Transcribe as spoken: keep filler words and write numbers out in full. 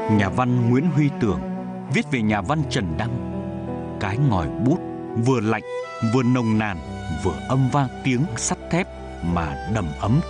Nhà văn Nguyễn Huy Tưởng viết về nhà văn Trần Đăng. Cái ngòi bút vừa lạnh, vừa nồng nàn, vừa âm vang tiếng sắt thép mà đầm ấm